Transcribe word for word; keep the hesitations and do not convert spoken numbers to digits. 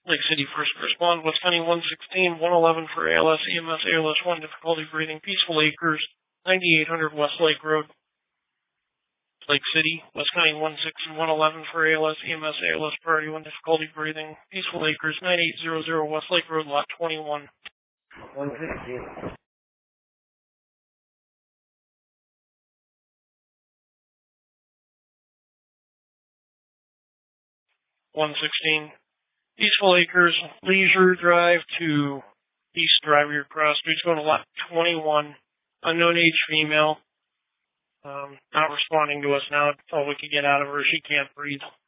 Lake City First Respond, West County one sixteen, one eleven for A L S, E M S, A L S one, difficulty breathing, Peaceful Acres, ninety-eight hundred West Lake Road, Lake City, West County one six and one eleven for A L S, E M S, A L S, priority one, difficulty breathing, Peaceful Acres, ninety-eight hundred West Lake Road, lot twenty-one. one sixteen. one sixteen. Peaceful Acres, Leisure Drive to East Driver Cross Street's going to lot twenty-one. Unknown age female. Um, not responding to us now. That's all we could get out of her. She can't breathe.